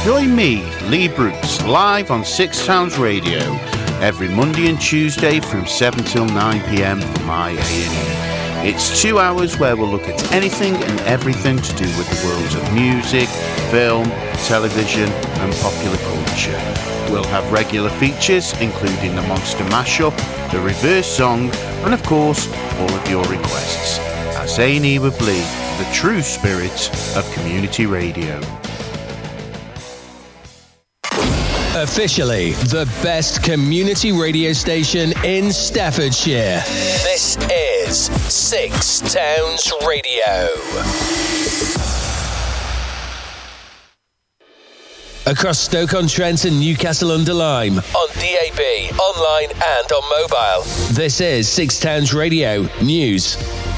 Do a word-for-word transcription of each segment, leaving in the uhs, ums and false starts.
Join me, Lee Brooks, live on Six Towns Radio every Monday and Tuesday from seven till nine p.m. for my A and E. It's two hours where we'll look at anything and everything to do with the worlds of music, film, television and popular culture. We'll have regular features including the Monster Mashup, the Reverse Song and of course all of your requests. As A and E with Lee, the true spirit of community radio. Officially the best community radio station in Staffordshire. This is Six Towns Radio. Across Stoke-on-Trent and Newcastle-under-Lyme, on D A B, online and on mobile. This is Six Towns Radio News.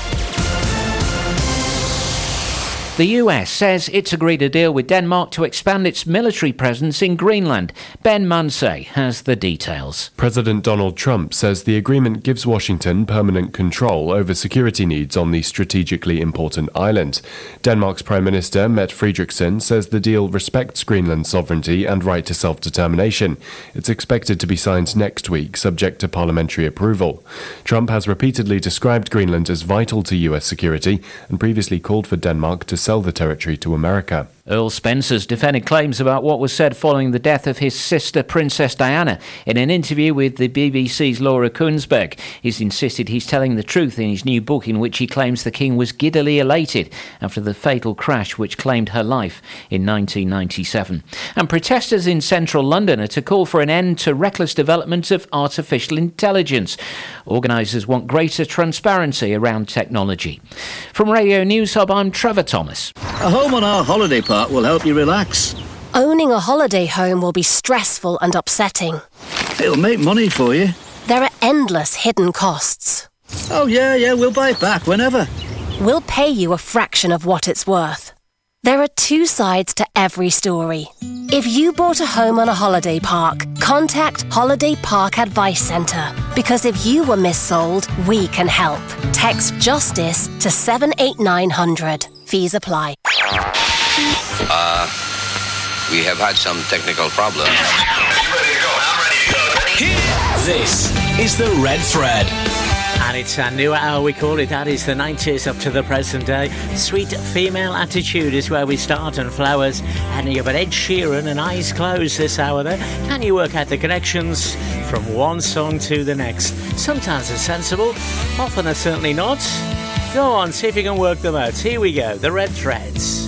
The U S says it's agreed a deal with Denmark to expand its military presence in Greenland. Ben Munsey has the details. President Donald Trump says the agreement gives Washington permanent control over security needs on the strategically important island. Denmark's Prime Minister, Mette Frederiksen, says the deal respects Greenland's sovereignty and right to self-determination. It's expected to be signed next week, subject to parliamentary approval. Trump has repeatedly described Greenland as vital to U S security and previously called for Denmark to sell the territory to America. Earl Spencer's defended claims about what was said following the death of his sister, Princess Diana. In an interview with the B B C's Laura Kunsberg, he's insisted he's telling the truth in his new book in which he claims the King was giddily elated after the fatal crash which claimed her life in nineteen ninety-seven. And protesters in central London are to call for an end to reckless development of artificial intelligence. Organisers want greater transparency around technology. From Radio News Hub, I'm Trevor Thomas. A home on our holiday park will help you relax. Owning a holiday home will be stressful and upsetting. It'll make money for you. There are endless hidden costs. Oh yeah, yeah, we'll buy it back whenever. We'll pay you a fraction of what it's worth. There are two sides to every story. If you bought a home on a holiday park, contact Holiday Park Advice Centre. Because if you were missold, we can help. Text JUSTICE to seven eight nine hundred. Fees apply. Uh, we have had some technical problems. This is the Red Thread. And it's a new hour, we call it. That is the nineties up to the present day. Sweet Female Attitude is where we start, and Flowers. And you have Ed Sheeran and Eyes Closed this hour there. Can you work out the connections from one song to the next? Sometimes they're sensible, often they're certainly not. Go on, see if you can work them out. Here we go, the Red Threads.